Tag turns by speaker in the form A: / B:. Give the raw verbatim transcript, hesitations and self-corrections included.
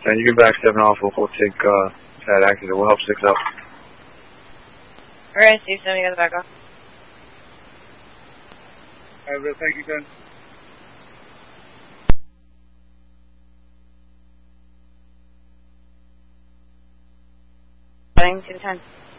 A: And you can back seven off. We'll, we'll take uh, that accident. We'll help six up.
B: Alright, Steve, send me guys back off.
C: Alright, Bill, thank you, Ben.
B: Running to the ten.